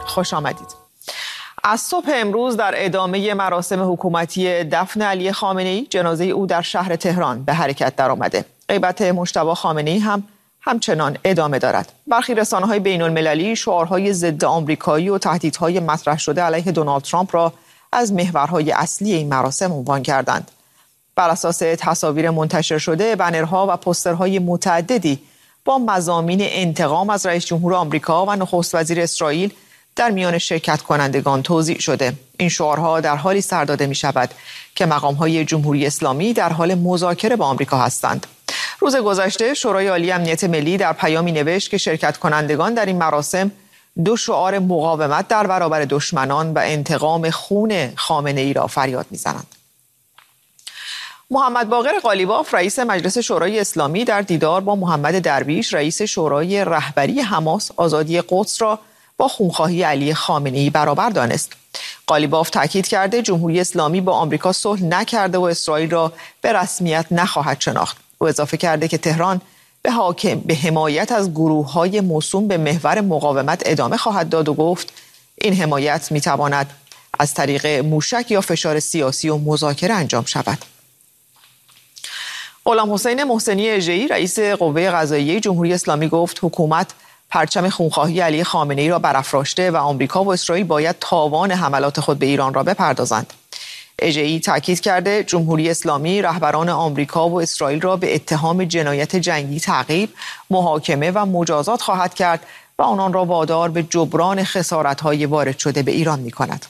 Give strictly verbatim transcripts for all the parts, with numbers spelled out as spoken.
خوش آمدید. از صبح امروز در ادامه مراسم حکومتی دفن علی خامنه‌ای، جنازه او در شهر تهران به حرکت درآمده. غیبت مجتبی خامنه‌ای هم همچنان ادامه دارد. برخی رسانه‌های بین‌المللی شعارهای ضد آمریکایی و تهدیدهای مطرح شده علیه دونالد ترامپ را از محورهای اصلی این مراسم عنوان کردند. بر اساس تصاویر منتشر شده، بنرها و پوسترهای متعددی با مضامین انتقام از رئیس جمهور آمریکا و نخست وزیر اسرائیل در میان شرکت کنندگان توزیع شده. این شعارها در حالی سر داده می شود که مقام‌های جمهوری اسلامی در حال مذاکره با آمریکا هستند. روز گذشته شورای عالی امنیت ملی در پیامی نوشت که شرکت کنندگان در این مراسم دو شعار مقاومت در برابر دشمنان و انتقام خون خامنه‌ای را فریاد می‌زنند. محمد باقر قالیباف رئیس مجلس شورای اسلامی در دیدار با محمد درویش رئیس شورای رهبری حماس آزادی قدس را با خونخواهی علی خامنه‌ای برابر دانست. قالیباف تاکید کرده جمهوری اسلامی با آمریکا صلح نکرده و اسرائیل را به رسمیت نخواهد شناخت. او اضافه کرده که تهران به حاکم به حمایت از گروه‌های موسوم به محور مقاومت ادامه خواهد داد و گفت این حمایت می‌تواند از طریق موشک یا فشار سیاسی و مذاکره انجام شود. غلام حسین محسنی اژه‌ای رئیس قوه قضاییه جمهوری اسلامی گفت حکومت پرچم خونخواهی علی خامنه‌ای را برافراشته و آمریکا و اسرائیل باید تاوان حملات خود به ایران را بپردازند. اژه‌ای تاکید کرده جمهوری اسلامی رهبران آمریکا و اسرائیل را به اتهام جنایت جنگی تعقیب، محاکمه و مجازات خواهد کرد و آنان را وادار به جبران خسارت‌های وارد شده به ایران می‌کند.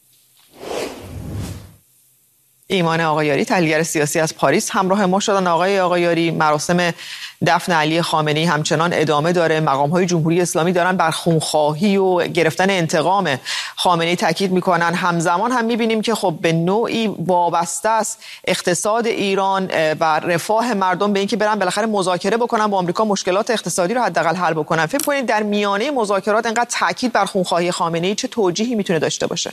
ایمان آقایاری تحلیلگر سیاسی از پاریس همراه ما شدن. آقای آقایاری، مراسم دفن علی خامنه‌ای همچنان ادامه داره. مقام‌های جمهوری اسلامی دارن بر خونخواهی و گرفتن انتقام خامنه‌ای تاکید میکنن. همزمان هم میبینیم که خب به نوعی وابسته است اقتصاد ایران و رفاه مردم به اینکه برن بالاخره مذاکره بکنن با آمریکا، مشکلات اقتصادی رو حداقل حل بکنن. فکر کنید در میانه مذاکرات انقدر تاکید بر خونخواهی خامنه‌ای چه توجیهی میتونه داشته باشه؟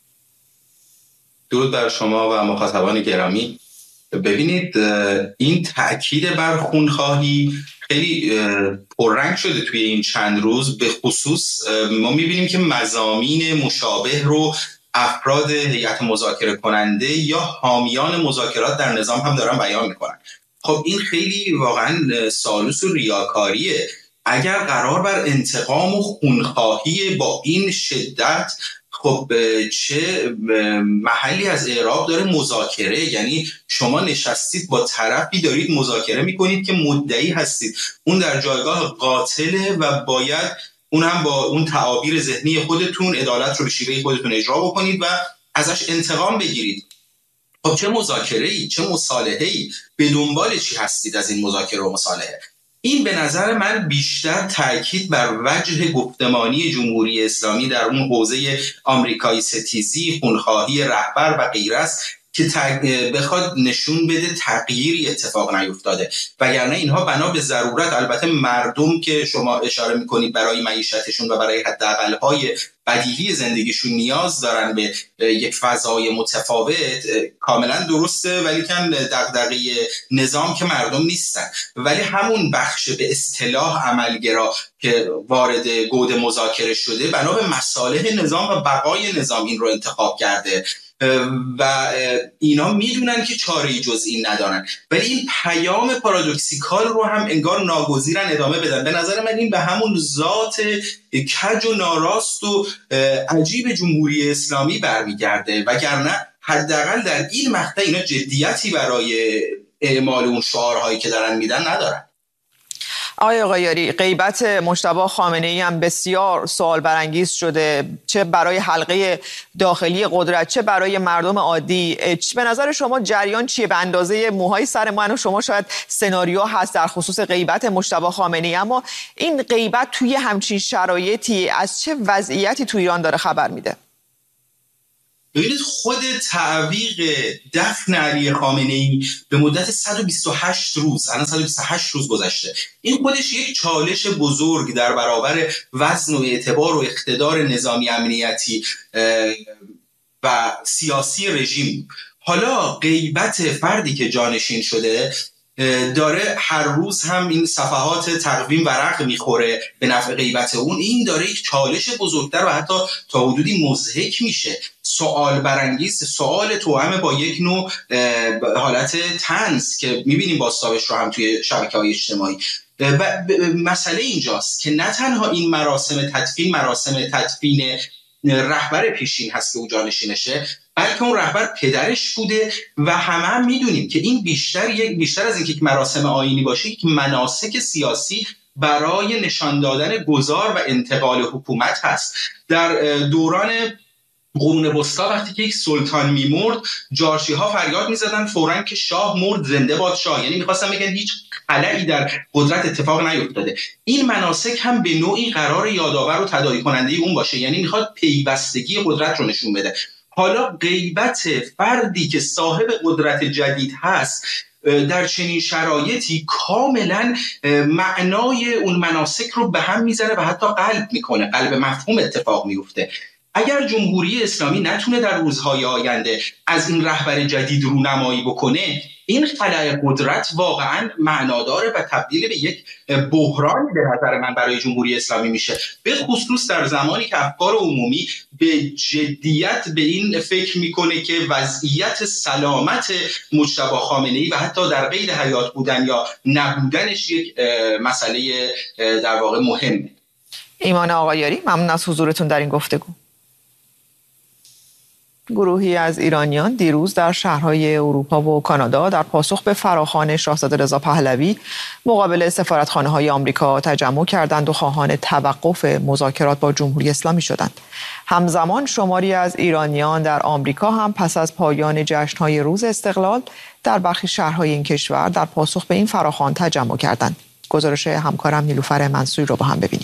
درود بر شما و مخاطبان گرامی. ببینید این تأکید بر خونخواهی خیلی پررنگ شده توی این چند روز. به خصوص ما میبینیم که مضامین مشابه رو افراد هیئت مذاکره کننده یا حامیان مذاکرات در نظام هم دارن بیان میکنن. خب این خیلی واقعا سالوس و ریاکاریه. اگر قرار بر انتقام و خونخواهی با این شدت، خب چه محلی از اعراب داره مذاکره؟ یعنی شما نشستید با طرفی دارید مذاکره میکنید که مدعی هستید اون در جایگاه قاتله و باید اون هم با اون تعابیر ذهنی خودتون عدالت رو به شیوه خودتون اجرا بکنید و ازش انتقام بگیرید. خب چه مذاکره‌ای، چه مصالحه‌ای، به دنبال چی هستید از این مذاکره و مصالحه؟ این به نظر من بیشتر تاکید بر وجه گفتمانی جمهوری اسلامی در اون حوزه آمریکایی ستیزی، خونخواهی رهبر و غیره است که بخواد نشون بده تغییری اتفاق نیفتاده. وگرنه اینها بنا به ضرورت، البته مردم که شما اشاره میکنید برای معیشتشون و برای حداقل‌های بدیهی زندگیشون نیاز دارن به یک فضای متفاوت، کاملا درسته، ولی کن دغدغه نظام که مردم نیستن. ولی همون بخش به اصطلاح عملگرا که وارد گود مذاکره شده بنا به مصالح نظام و بقای نظام این رو انتخاب کرده و اینا میدونن که چاره‌ای جز این ندارن، ولی این پیام پارادوکسیکال رو هم انگار ناگزیرن ادامه بدن. به نظر من این به همون ذات کج و ناراست و عجیب جمهوری اسلامی برمیگرده، وگرنه حداقل در این مقطع اینا جدیتی برای اعمال اون شعارهایی که دارن میدن ندارن. آقای آقایاری، غیبت مجتبی خامنه‌ای هم بسیار سوال برانگیز شده، چه برای حلقه داخلی قدرت چه برای مردم عادی. به نظر شما جریان چیه؟ به اندازه موهای سر من و شما شاید سناریو هست در خصوص غیبت مجتبی خامنه‌ای، اما این غیبت توی همچین شرایطی از چه وضعیتی تو ایران داره خبر میده؟ ببینید خود تعویق دفن علی خامنه‌ای به مدت صد و بیست و هشت روز، الان صد و بیست و هشت روز گذشته، این خودش یک چالش بزرگ در برابر وزن و اعتبار و اقتدار نظامی امنیتی و سیاسی رژیم. حالا غیبت فردی که جانشین شده داره هر روز هم این صفحات تقویم ورق میخوره به نفع غیبت اون، این داره یک چالش بزرگتر و حتی تا حدودی مضحک میشه، سوال برانگیز، سوال توأم با یک نوع حالت طنز که میبینیم باستابش رو هم توی شبکه‌های اجتماعی. و مسئله اینجاست که نه تنها این مراسم تدفین مراسم تدفین رهبر پیشین هست که او جانشینشه، بلکه اون رهبر پدرش بوده و همه هم میدونیم که این بیشتر یک بیشتر از اینکه یک مراسم آیینی باشه، یک مناسک سیاسی برای نشان دادن گذار و انتقال حکومت هست. در دوران قرون وسطا وقتی که یک سلطان میمرد، جارچی ها فریاد میزدن فوراً که شاه مرد، زنده باد شاه، یعنی میخواستن بگن هیچ خلایی در قدرت اتفاق نیفتاده. این مناسک هم به نوعی قرار یادآور و تداعی کننده اون باشه، یعنی میخواد پیوستگی قدرت رو نشون بده. حالا غیبت فردی که صاحب قدرت جدید هست در چنین شرایطی کاملا معنای اون مناسک رو به هم میزنه و حتی قلب میکنه، قلب مفهوم اتفاق میفته. اگر جمهوری اسلامی نتونه در روزهای آینده از این رهبر جدید رونمایی بکنه، این خلأ قدرت واقعا معناداره و تبدیل به یک بحران به نظر من برای جمهوری اسلامی میشه، به خصوص در زمانی که افکار عمومی به جدیت به این فکر میکنه که وضعیت سلامت مجتبی خامنه‌ای و حتی در قید حیات بودن یا نبودنش یک مسئله در واقع مهمه. ایمان آقایاری، ممنون از حضورتون در این گفتگو. گروهی از ایرانیان دیروز در شهرهای اروپا و کانادا در پاسخ به فراخوان شاهزاده رضا پهلوی مقابل سفارتخانه‌های آمریکا تجمع کردند و خواهان توقف مذاکرات با جمهوری اسلامی شدند. همزمان شماری از ایرانیان در آمریکا هم پس از پایان جشن‌های روز استقلال در برخی شهرهای این کشور در پاسخ به این فراخوان تجمع کردند. گزارش همکارم نیلوفر منصوری رو با هم ببینیم.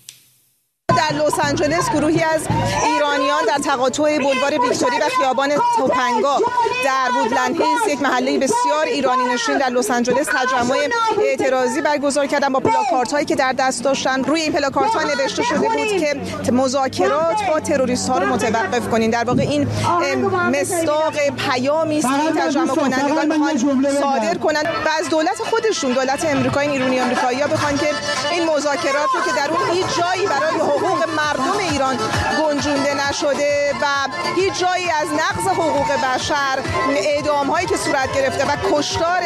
در لس آنجلس گروهی از ایرانیان در تقاطع بولوار ویکتوری و خیابان توپنگا در وودلند هیلز، یک محله بسیار ایرانی نشین در لس آنجلس، تجمع اعتراضی برگزار کردن با پلاکاردهایی که در دست داشتن. روی این پلاکاردها نوشته شده بود که مذاکرات با تروریست ها رو متوقف کنین. در واقع این مصداق پیامی است که تجمع کنندگان میخوان صادر کنن و از دولت خودشون، دولت آمریکا، ایرانی آمریکایی‌ها بخوان که این مذاکرات رو که در اون هیچ جایی برای حقوق مردم ایران گنجونده نشده و هیچ جایی از نقض حقوق بشر، اعدام‌هایی که صورت گرفته و کشتار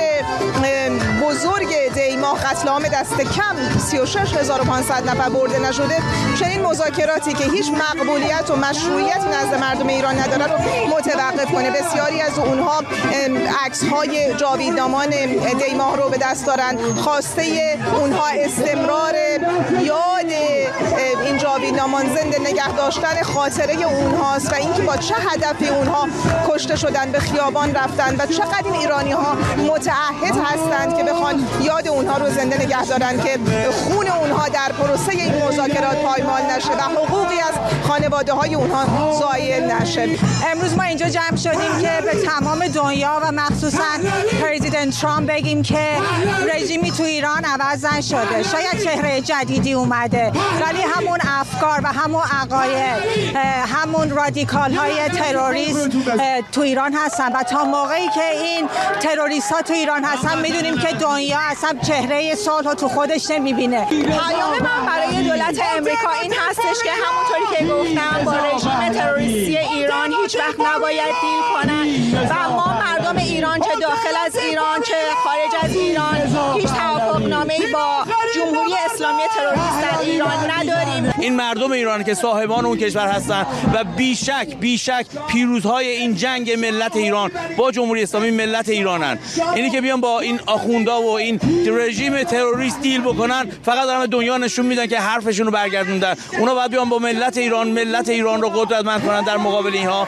بزرگ دی‌ماه، قتل عام دست کم سی و شش هزار و پانصد نفر برده نشده، چنین مذاکراتی که هیچ مقبولیت و مشروعیت نزد مردم ایران نداره رو متوقف کنه. بسیاری از اونها عکس‌های جاویدنامان دی‌ماه رو به دست دارن. خواسته اونها استمرار یاد این جاویدنامان، زنده نگه داشتن خاطره اونهاست و اینکه با چه هدفی اونها کشته شدن، به خیابان رفتن و چقدر این ایرانی ها متعهد هستند که بخوان یاد اونها رو زنده نگه دارن، که خون اونها در پروسه این مذاکرات پایمال نشه و حقوقی از خانواده های اونها زایل نشه. امروز ما اینجا جمع شدیم که به تمام دنیا و مخصوصا پرزیدنت ترامپ بگیم که رژیمی تو ایران عوض نشده. شاید چهره جدیدی اومده، ولی همون افکار و همون عقاید، همون رادیکال های تروریست تو ایران هستن و تا موقعی که این تروریست ها تو ایران هستن میدونیم که دنیا اصلا چهره صلح تو خودش نمیبینه. پیام من برای دولت امریکا این هستش که همونطوری که گفتم با رژیم تروریستی ایران هیچ وقت نباید دیل کنن و ما مردم ایران، چه داخل از ایران چه خارج از ایران، هیچ توافقنامه‌ای با جمهوری اسلامی تروریست در ایران نداریم. این مردم ایران که صاحبان اون کشور هستن و بیشک بیشک پیروزهای این جنگ ملت ایران با جمهوری اسلامی ملت ایرانن. اینی که بیان با این آخوندا و این رژیم تروریست دیل بکنن فقط دارن دنیا نشون میدن که حرفشون رو برگردوندن. اونا باید بیان با ملت ایران ملت ایران رو قدرتمند کنن در مقابل اینها.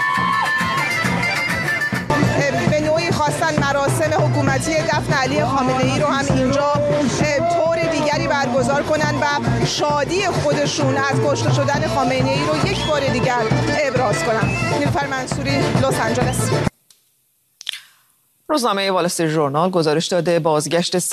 به نوعی خواستن مراسم حکومتی دفن علی خامنه‌ای رو هم اینجا طور دیگری برگزار کنن و شادی خودشون از کشته شدن خامنه‌ای رو یک بار دیگر ابراز کنن. نیلوفر منصوری، لس آنجلس. روزنامه وال استریت ژورنال گزارش داده بازگشت